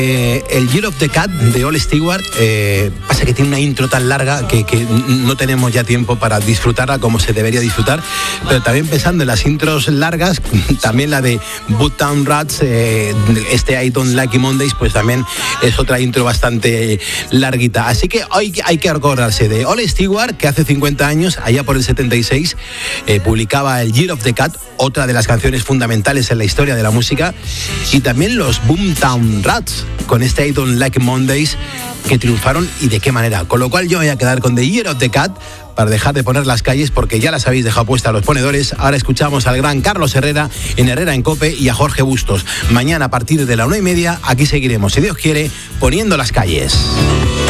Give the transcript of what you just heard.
El Year of the Cat de All Stewart, pasa que tiene una intro tan larga que no tenemos ya tiempo para disfrutarla como se debería disfrutar, pero también pensando en las intros largas, también la de Boomtown Rats, I Don't Like Mondays, pues también es otra intro bastante larguita. Así que hoy hay que acordarse de All Stewart, que hace 50 años, allá por el 76, publicaba el Year of the Cat, otra de las canciones fundamentales en la historia de la música, y también los Boomtown Rats, con I Don't Like Mondays, que triunfaron y de qué manera. Con lo cual yo voy a quedar con The Year of the Cat para dejar de poner las calles, porque ya las habéis dejado puestas los ponedores. Ahora escuchamos al gran Carlos Herrera en COPE y a Jorge Bustos. Mañana a partir de la 1:30 aquí seguiremos, si Dios quiere, poniendo las calles.